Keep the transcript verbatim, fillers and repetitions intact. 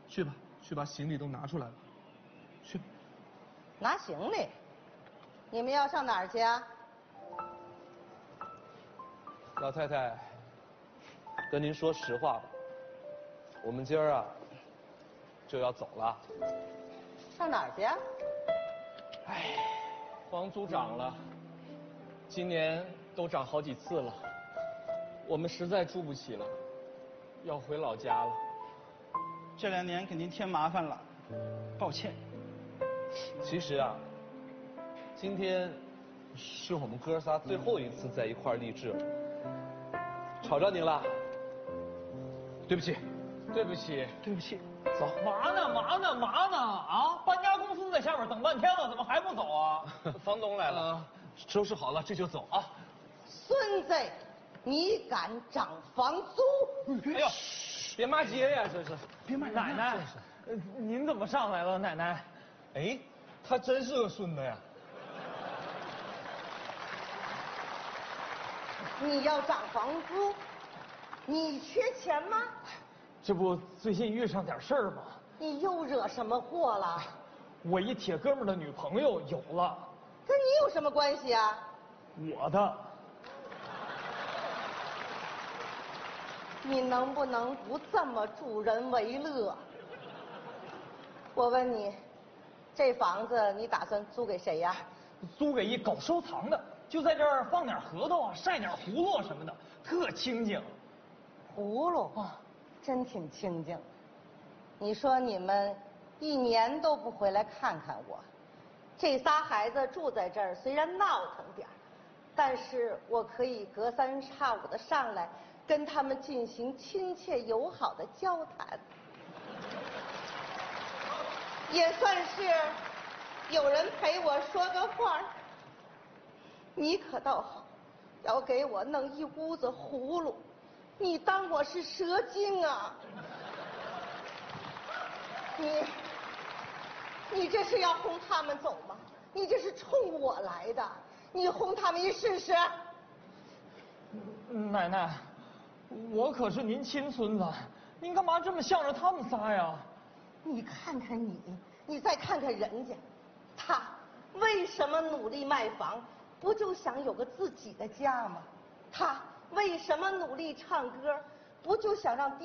去吧，去把行李都拿出来了，去吧。 拿行李？你们要上哪儿去啊？ 老太太，跟您说实话吧，我们今儿啊就要走了。 上哪儿去啊？ 哎，房租涨了，今年都涨好几次了，我们实在住不起了，要回老家了。 这两年给您添麻烦了，抱歉。 其实啊，今天是我们哥仨最后一次在一块儿励志了，吵着您了，对不起， 对不起， 对不起。 走。 嘛呢嘛呢嘛呢啊！搬家公司在下面等半天了，怎么还不走啊？房东来了， 呃，收拾好了这就走啊。 孙子，你敢涨房租？ 哎呦，别骂街呀，这是。 别骂奶奶，呃您怎么上来了，奶奶？哎，他真是个孙子呀。 你要涨房租？你缺钱吗？ 这不最近遇上点事儿吗？ 你又惹什么祸了？ 我一铁哥们儿的女朋友有了。 跟你有什么关系啊？ 我的。 你能不能不这么助人为乐？我问你，这房子你打算租给谁呀？ 租给一搞收藏的，就在这儿放点核桃啊，晒点葫芦什么的，特清静。 葫芦啊，真挺清静。你说你们一年都不回来看看我，这仨孩子住在这儿，虽然闹腾点儿，但是我可以隔三差五的上来跟他们进行亲切友好的交谈，也算是有人陪我说个话。你可倒好，要给我弄一屋子葫芦，你当我是蛇精啊？你，你这是要轰他们走吗？你这是冲我来的，你轰他们一试试？ 奶奶，我可是您亲孙子，您干嘛这么向着他们仨呀？ 你看看你，你再看看人家，他为什么努力卖房？不就想有个自己的家吗？他为什么努力唱歌？不就想让